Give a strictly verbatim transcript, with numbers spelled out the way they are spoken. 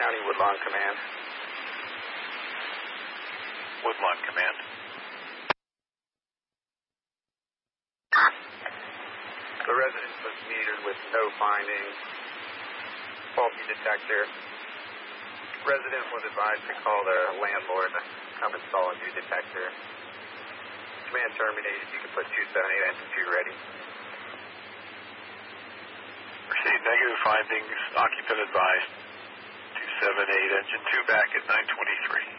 County, Woodlawn Command. Woodlawn Command. The residence was metered with no findings. Faulty detector. Resident was advised to call the landlord to come install a new detector. Command terminated. You can put two seventy-eight engine two ready. Received negative findings. Occupant advised. two seventy-eight engine two back at nine twenty-three.